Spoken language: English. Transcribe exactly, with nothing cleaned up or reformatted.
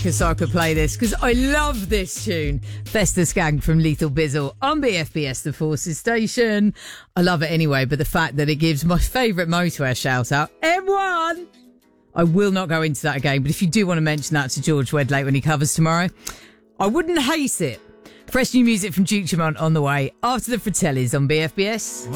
quicker so I could play this because I love this tune. Festa Skank from Lethal Bizzle on B F B S, the Forces Station. I love it anyway, but the fact that it gives my favourite motorway shout out, M one. I will not go into that again, but if you do want to mention that to George Wedlake when he covers tomorrow, I wouldn't hate it. Fresh new music from Duke Dumont on the way after the Fratellis on B F B S.